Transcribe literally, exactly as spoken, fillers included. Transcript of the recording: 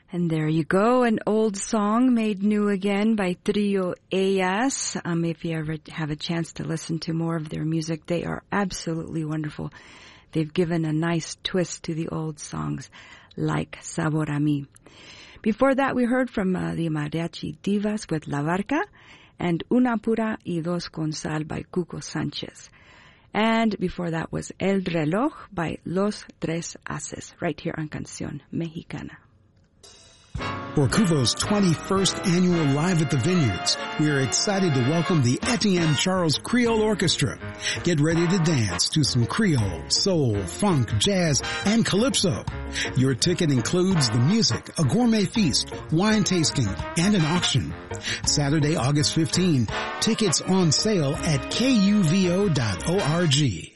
And there you go, an old song made new again by Trio Ellas. Um, if you ever have a chance to listen to more of their music, they are absolutely wonderful. They've given a nice twist to the old songs, like Sabor a Mí. Before that, we heard from uh, the Mariachi Divas with La Barca, and Una Pura y Dos con Sal by Cuco Sanchez. And before that was El Reloj by Los Tres Haces, right here on Canción Mexicana. For Cuvo's twenty-first annual Live at the Vineyards, we are excited to welcome the Etienne Charles Creole Orchestra. Get ready to dance to some Creole, soul, funk, jazz, and calypso. Your ticket includes the music, a gourmet feast, wine tasting, and an auction. Saturday, August fifteenth. Tickets on sale at K U V O dot org.